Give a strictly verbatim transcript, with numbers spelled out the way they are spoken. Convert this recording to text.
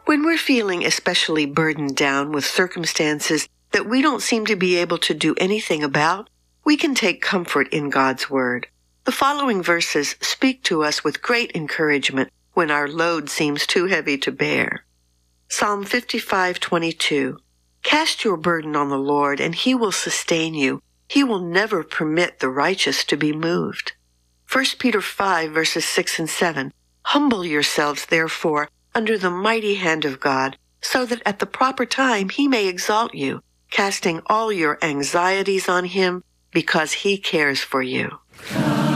When we're feeling especially burdened down with circumstances that we don't seem to be able to do anything about, we can take comfort in God's Word. The following verses speak to us with great encouragement when our load seems too heavy to bear. Psalm fifty-five twenty-two. Cast your burden on the Lord, and He will sustain you. He will never permit the righteous to be moved. First Peter five verses six and seven. Humble yourselves, therefore, under the mighty hand of God, so that at the proper time He may exalt you, casting all your anxieties on Him, because He cares for you.